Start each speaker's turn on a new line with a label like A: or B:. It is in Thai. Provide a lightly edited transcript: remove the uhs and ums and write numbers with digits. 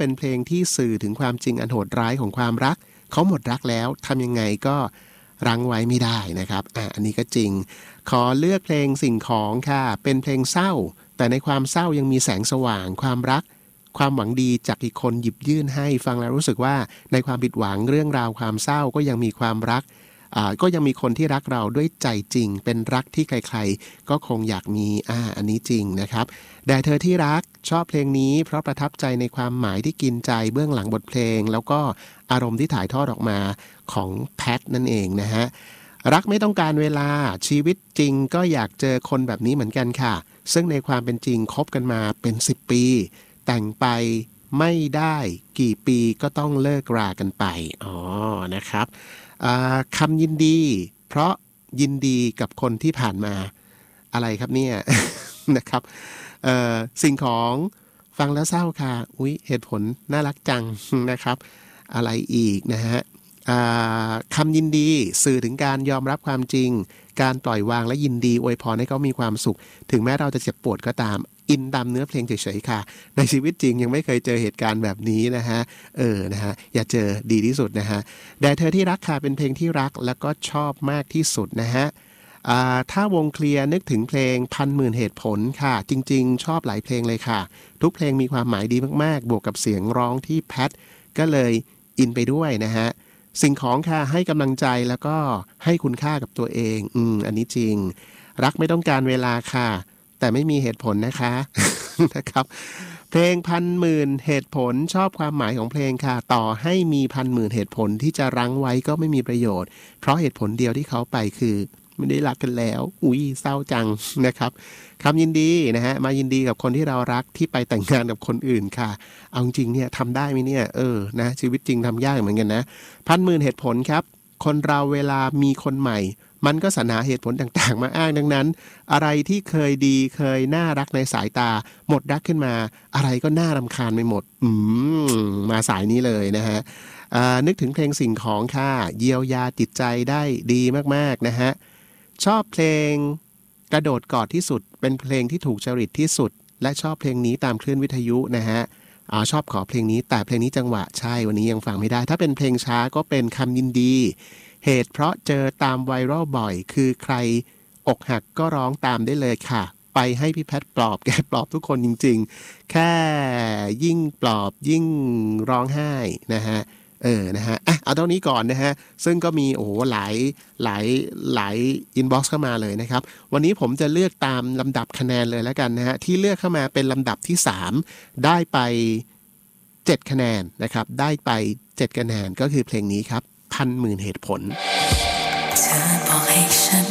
A: เป็นเพลงที่สื่อถึงความจริงอันโหดร้ายของความรักเขาหมดรักแล้วทำยังไงก็รั้งไว้ไม่ได้นะครับอันนี้ก็จริงขอเลือกเพลงสิ่งของค่ะเป็นเพลงเศร้าแต่ในความเศร้ายังมีแสงสว่างความรักความหวังดีจากอีกคนหยิบยื่นให้ฟังแล้วรู้สึกว่าในความผิดหวังเรื่องราวความเศร้าก็ยังมีความรักก็ยังมีคนที่รักเราด้วยใจจริงเป็นรักที่ใครๆก็คงอยากมีอันนี้จริงนะครับแด่เธอที่รักชอบเพลงนี้เพราะประทับใจในความหมายที่กินใจเบื้องหลังบทเพลงแล้วก็อารมณ์ที่ถ่ายทอดออกมาของแพทนั่นเองนะฮะรักไม่ต้องการเวลาชีวิตจริงก็อยากเจอคนแบบนี้เหมือนกันค่ะซึ่งในความเป็นจริงคบกันมาเป็น10 ปีแต่งไปไม่ได้กี่ปีก็ต้องเลิกรากันไปนะครับคำยินดีเพราะยินดีกับคนที่ผ่านมาอะไรครับเนี่ย นะครับสิ่งของฟังแล้วเศร้าค่ะเหตุผลน่ารักจังนะครับอะไรอีกนะฮะคำยินดีสื่อถึงการยอมรับความจริงการปล่อยวางและยินดีอวยพรให้เขามีความสุขถึงแม้เราจะเจ็บปวดก็ตามอินตามเนื้อเพลงเฉยๆค่ะในชีวิตจริงยังไม่เคยเจอเหตุการณ์แบบนี้นะฮะนะฮะอย่าเจอดีที่สุดนะฮะแด่เธอที่รักค่ะเป็นเพลงที่รักแล้วก็ชอบมากที่สุดนะฮะถ้าวงเคลียร์นึกถึงเพลง10,000เหตุผลค่ะจริงๆชอบหลายเพลงเลยค่ะทุกเพลงมีความหมายดีมากๆบวกกับเสียงร้องที่แพทก็เลยอินไปด้วยนะฮะสิ่งของค่ะให้กำลังใจแล้วก็ให้คุณค่ากับตัวเองอันนี้จริงรักไม่ต้องการเวลาค่ะแต่ไม่มีเหตุผลนะคะ นะครับเพลง10,000เหตุผลชอบความหมายของเพลงค่ะต่อให้มี10,000เหตุผลที่จะรั้งไว้ก็ไม่มีประโยชน์เพราะเหตุผลเดียวที่เขาไปคือไม่ได้รักกันแล้วเศร้าจังนะครับคำยินดีนะฮะมายินดีกับคนที่เรารักที่ไปแต่งงานกับคนอื่นค่ะเอาจริงเนี่ยทำได้ไหมเนี่ยนะชีวิตจริงทำยากเหมือนกันนะ10,000เหตุผลครับคนเราเวลามีคนใหม่มันก็สรรหาเหตุผลต่างๆมาอ้างดังนั้นอะไรที่เคยดีเคยน่ารักในสายตาหมดรักขึ้นมาอะไรก็น่ารำคาญไปหมดมาสายนี้เลยนะฮะนึกถึงเพลงสิ่งของค่ะเยียวยาจิตใจได้ดีมากๆนะฮะชอบเพลงกระโดดกอดที่สุดเป็นเพลงที่ถูกจริตที่สุดและชอบเพลงนี้ตามคลื่นวิทยุนะฮะชอบขอเพลงนี้แต่เพลงนี้จังหวะใช่วันนี้ยังฟังไม่ได้ถ้าเป็นเพลงช้าก็เป็นคำยินดีเหตุเพราะเจอตามไวรัลบ่อยคือใครอกหักก็ร้องตามได้เลยค่ะไปให้พี่แพทปลอบแกปลอบทุกคนจริงๆแค่ยิ่งปลอบยิ่งร้องไห้นะฮะนะฮะเอาเท่านี้ก่อนนะฮะซึ่งก็มีหลายอินบ็อกซ์เข้ามาเลยนะครับวันนี้ผมจะเลือกตามลำดับคะแนนเลยแล้วกันนะฮะที่เลือกเข้ามาเป็นลำดับที่3ได้ไป7คะแนนนะครับได้ไป7คะแนนก็คือเพลงนี้ครับ10,000เหตุผลเธอบอกให้ฉัน